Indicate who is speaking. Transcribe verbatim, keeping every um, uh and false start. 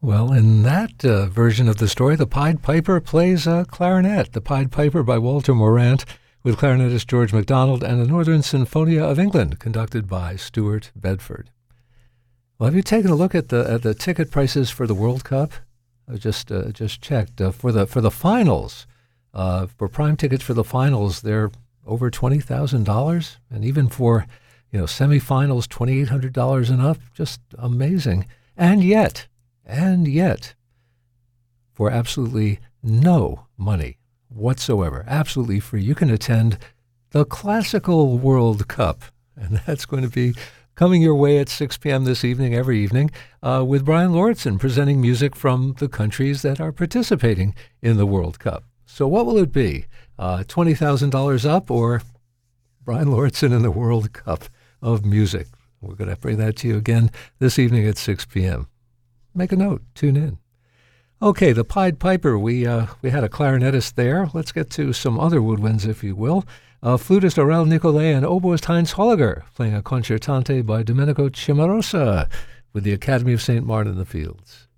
Speaker 1: Well, in that uh, version of the story, the Pied Piper plays a clarinet. The Pied Piper by Walter Morant, with clarinetist George MacDonald, and the Northern Sinfonia of England, conducted by Stuart Bedford. Well, have you taken a look at the at the ticket prices for the World Cup? I just uh, just checked uh, for the for the finals. Uh, for prime tickets for the finals, they're over twenty thousand dollars, and even for you know semifinals, twenty eight hundred dollars and up. Just amazing. And yet, and yet, for absolutely no money whatsoever, absolutely free, you can attend the Classical World Cup, and that's going to be coming your way at six p.m. this evening, every evening, uh, with Brian Lauritsen presenting music from the countries that are participating in the World Cup. So what will it be? Uh, twenty thousand dollars up, or Brian Lauritsen in the World Cup of music? We're going to bring that to you again this evening at six p.m. Make a note. Tune in. Okay, the Pied Piper. We uh, we had a clarinetist there. Let's get to some other woodwinds, if you will. Uh, flutist Aurel Nicolai and oboist Heinz Holliger playing a concertante by Domenico Cimarosa with the Academy of Saint Martin in the Fields.